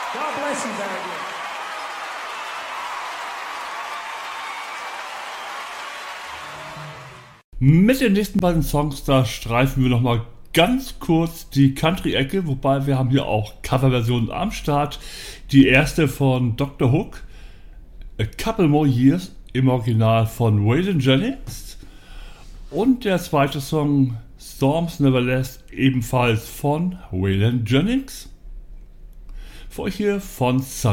God bless you, Barry. Mit den nächsten beiden Songs, da streifen wir nochmal ganz kurz die Country-Ecke, wobei wir haben hier auch Coverversionen am Start. Die erste von Dr. Hook, A Couple More Years, im Original von Waylon Jennings. Und der zweite Song, Storms Never Last, ebenfalls von Waylon Jennings. Für euch hier von Sun.